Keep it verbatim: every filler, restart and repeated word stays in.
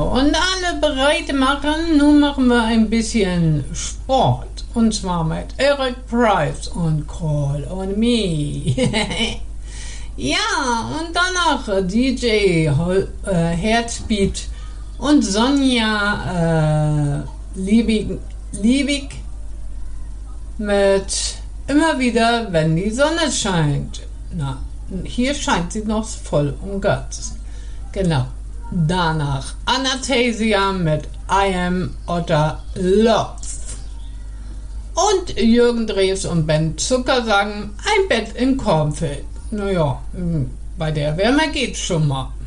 Genau, und alle bereit machen. Nun machen wir ein bisschen Sport. Und zwar mit Eric Price und Call on Me. Ja, und danach D J äh, Herzbeat und Sonja äh, Liebig, Liebig mit Immer wieder, wenn die Sonne scheint. Na, hier scheint sie noch voll und ganz. Genau. Danach Anastasia mit I Am Otter Love. Und Jürgen Drews und Ben Zucker sagen, ein Bett im Kornfeld. Naja, bei der Wärme geht's schon mal.